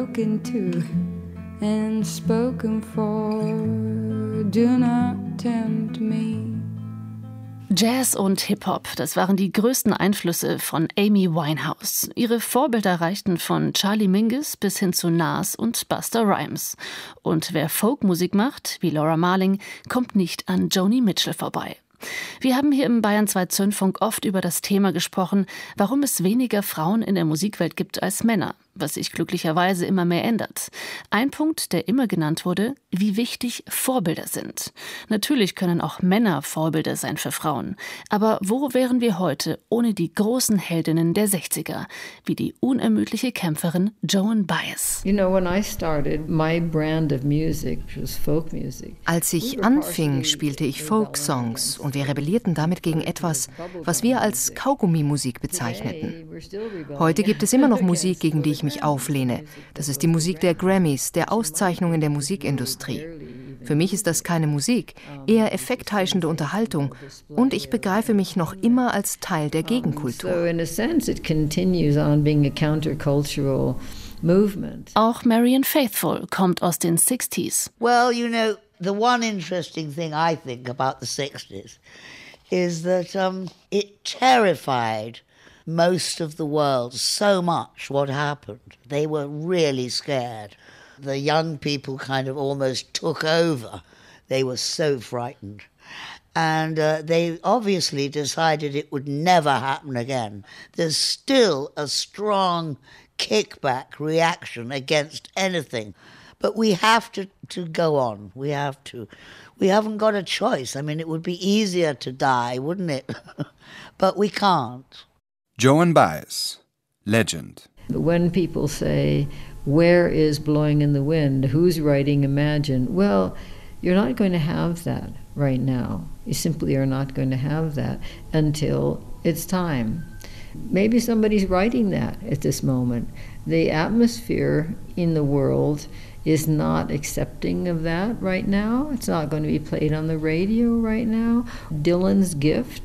spoken to and spoken for. Do not tempt me. Jazz und Hip-Hop, das waren die größten Einflüsse von Amy Winehouse. Ihre Vorbilder reichten von Charlie Mingus bis hin zu Nas und Busta Rhymes. Und wer Folkmusik macht, wie Laura Marling, kommt nicht an Joni Mitchell vorbei. Wir haben hier im Bayern 2 Zündfunk oft über das Thema gesprochen, warum es weniger Frauen in der Musikwelt gibt als Männer, was sich glücklicherweise immer mehr ändert. Ein Punkt, der immer genannt wurde, wie wichtig Vorbilder sind. Natürlich können auch Männer Vorbilder sein für Frauen. Aber wo wären wir heute ohne die großen Heldinnen der 60er, wie die unermüdliche Kämpferin Joan Baez? Als ich anfing, spielte ich Folksongs und wir rebellierten damit gegen etwas, was wir als Kaugummi-Musik bezeichneten. Heute gibt es immer noch Musik, gegen die ich mich auflehne. Das ist die Musik der Grammys, der Auszeichnungen der Musikindustrie. Für mich ist das keine Musik, eher effektheischende Unterhaltung und ich begreife mich noch immer als Teil der Gegenkultur. Auch Marianne Faithfull kommt aus den 60s. Well, you know, the one interesting thing I think about the 60s is that it terrified most of the world so much what happened. They were really scared. The young people kind of almost took over. They were so frightened. And they obviously decided it would never happen again. There's still a strong kickback reaction against anything. But we have to go on. We have to. We haven't got a choice. I mean, it would be easier to die, wouldn't it? But we can't. Joan Baez, legend. When people say, where is Blowing in the Wind? Who's writing Imagine? Well, you're not going to have that right now. You simply are not going to have that until it's time. Maybe somebody's writing that at this moment. The atmosphere in the world is not accepting of that right now. It's not going to be played on the radio right now. Dylan's gift